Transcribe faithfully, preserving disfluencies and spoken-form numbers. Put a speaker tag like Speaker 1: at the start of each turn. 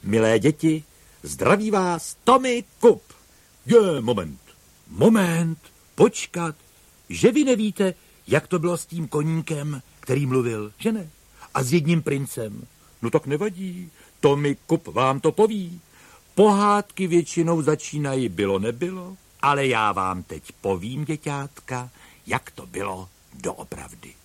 Speaker 1: Milé děti, zdraví vás Tommy Kup. Je, moment, moment, počkat, že vy nevíte, jak to bylo s tím koníkem, který mluvil, že ne? A s jedním princem. No tak nevadí, Tommy Kup vám to poví. Pohádky většinou začínají bylo nebylo, ale já vám teď povím, děťátka, jak to bylo doopravdy.